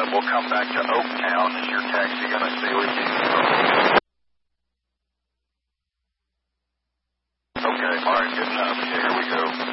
then we'll come back to Oaktown. Is your taxi going to stay with you? Okay, all right, good enough. Here we go.